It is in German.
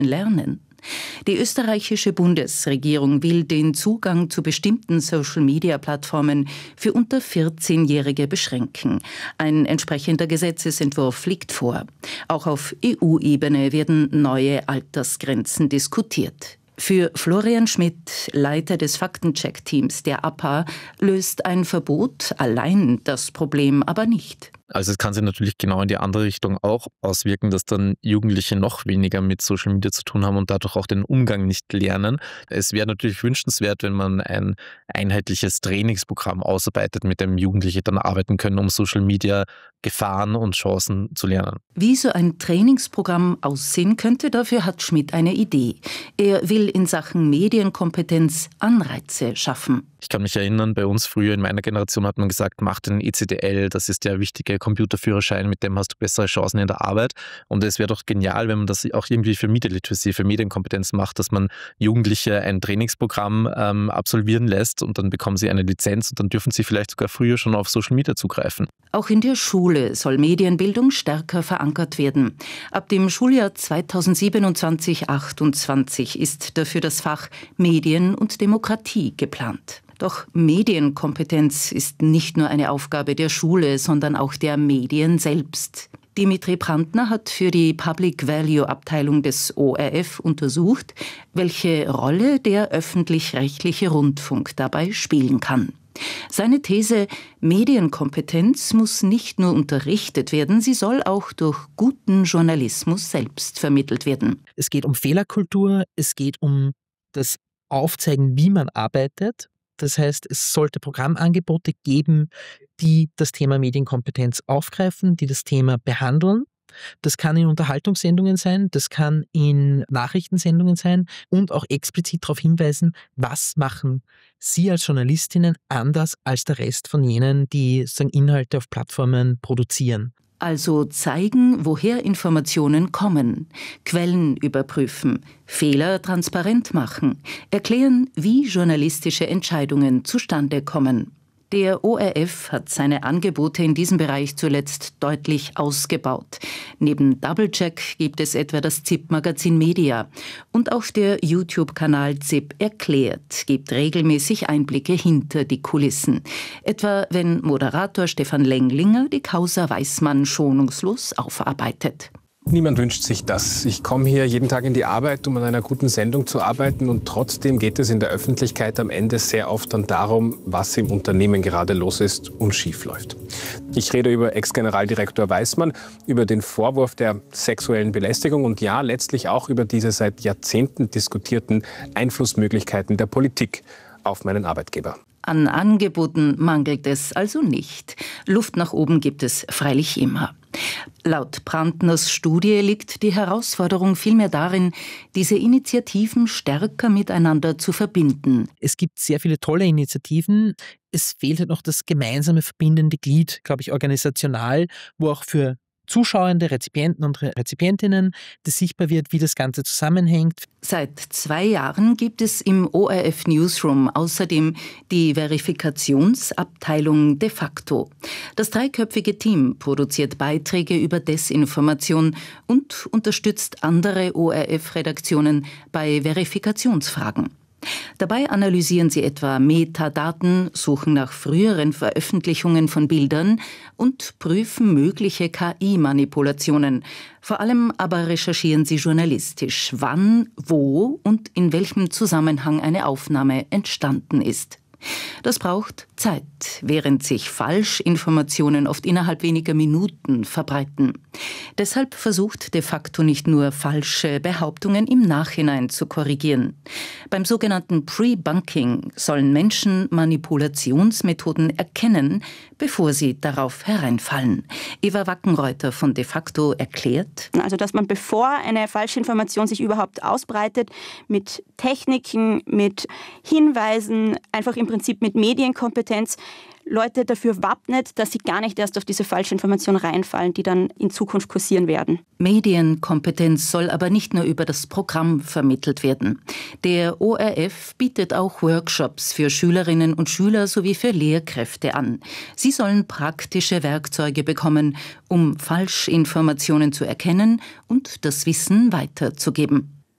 lernen. Die österreichische Bundesregierung will den Zugang zu bestimmten Social-Media-Plattformen für unter 14-Jährige beschränken. Ein entsprechender Gesetzesentwurf liegt vor. Auch auf EU-Ebene werden neue Altersgrenzen diskutiert. Für Florian Schmidt, Leiter des Faktencheck-Teams der APA, löst ein Verbot allein das Problem aber nicht. Also es kann sich natürlich genau in die andere Richtung auch auswirken, dass dann Jugendliche noch weniger mit Social Media zu tun haben und dadurch auch den Umgang nicht lernen. Es wäre natürlich wünschenswert, wenn man ein einheitliches Trainingsprogramm ausarbeitet, mit dem Jugendliche dann arbeiten können, um Social Media Gefahren und Chancen zu lernen. Wie so ein Trainingsprogramm aussehen könnte, dafür hat Schmidt eine Idee. Er will in Sachen Medienkompetenz Anreize schaffen. Ich kann mich erinnern, bei uns früher in meiner Generation hat man gesagt, mach den ECTL, das ist der wichtige Computerführerschein, mit dem hast du bessere Chancen in der Arbeit. Und es wäre doch genial, wenn man das auch irgendwie für Media Literacy, für Medienkompetenz macht, dass man Jugendliche ein Trainingsprogramm absolvieren lässt und dann bekommen sie eine Lizenz und dann dürfen sie vielleicht sogar früher schon auf Social Media zugreifen. Auch in der Schule soll Medienbildung stärker verankert werden. Ab dem Schuljahr 2027/28 ist dafür das Fach Medien und Demokratie geplant. Doch Medienkompetenz ist nicht nur eine Aufgabe der Schule, sondern auch der Medien selbst. Dimitri Brandner hat für die Public Value Abteilung des ORF untersucht, welche Rolle der öffentlich-rechtliche Rundfunk dabei spielen kann. Seine These: Medienkompetenz muss nicht nur unterrichtet werden, sie soll auch durch guten Journalismus selbst vermittelt werden. Es geht um Fehlerkultur, es geht um das Aufzeigen, wie man arbeitet. Das heißt, es sollte Programmangebote geben, die das Thema Medienkompetenz aufgreifen, die das Thema behandeln. Das kann in Unterhaltungssendungen sein, das kann in Nachrichtensendungen sein und auch explizit darauf hinweisen, was machen Sie als Journalistinnen anders als der Rest von jenen, die Inhalte auf Plattformen produzieren. Also zeigen, woher Informationen kommen, Quellen überprüfen, Fehler transparent machen, erklären, wie journalistische Entscheidungen zustande kommen. Der ORF hat seine Angebote in diesem Bereich zuletzt deutlich ausgebaut. Neben Doublecheck gibt es etwa das ZIP-Magazin Media. Und auch der YouTube-Kanal ZIP erklärt gibt regelmäßig Einblicke hinter die Kulissen. Etwa wenn Moderator Stefan Lenglinger die Causa Weissmann schonungslos aufarbeitet. Niemand wünscht sich das. Ich komme hier jeden Tag in die Arbeit, um an einer guten Sendung zu arbeiten, und trotzdem geht es in der Öffentlichkeit am Ende sehr oft dann darum, was im Unternehmen gerade los ist und schief läuft. Ich rede über Ex-Generaldirektor Weissmann, über den Vorwurf der sexuellen Belästigung und ja, letztlich auch über diese seit Jahrzehnten diskutierten Einflussmöglichkeiten der Politik auf meinen Arbeitgeber. An Angeboten mangelt es also nicht. Luft nach oben gibt es freilich immer. Laut Brandners Studie liegt die Herausforderung vielmehr darin, diese Initiativen stärker miteinander zu verbinden. Es gibt sehr viele tolle Initiativen. Es fehlt halt noch das gemeinsame verbindende Glied, glaube ich, organisational, wo auch für Zuschauende, Rezipienten und Rezipientinnen, das sichtbar wird, wie das Ganze zusammenhängt. Seit 2 Jahren gibt es im ORF Newsroom außerdem die Verifikationsabteilung de facto. Das 3-köpfige Team produziert Beiträge über Desinformation und unterstützt andere ORF-Redaktionen bei Verifikationsfragen. Dabei analysieren sie etwa Metadaten, suchen nach früheren Veröffentlichungen von Bildern und prüfen mögliche KI-Manipulationen. Vor allem aber recherchieren sie journalistisch, wann, wo und in welchem Zusammenhang eine Aufnahme entstanden ist. Das braucht Zeit, während sich Falschinformationen oft innerhalb weniger Minuten verbreiten. Deshalb versucht de facto nicht nur falsche Behauptungen im Nachhinein zu korrigieren. Beim sogenannten Pre-Bunking sollen Menschen Manipulationsmethoden erkennen, bevor sie darauf hereinfallen. Eva Wackenreuter von de facto erklärt: Also, dass man, bevor eine Falschinformation sich überhaupt ausbreitet, mit Techniken, mit Hinweisen, einfach im Prinzip mit Medienkompetenz Leute dafür wappnet, dass sie gar nicht erst auf diese Falschinformation reinfallen, die dann in Zukunft kursieren werden. Medienkompetenz soll aber nicht nur über das Programm vermittelt werden. Der ORF bietet auch Workshops für Schülerinnen und Schüler sowie für Lehrkräfte an. Sie sollen praktische Werkzeuge bekommen, um Falschinformationen zu erkennen und das Wissen weiterzugeben.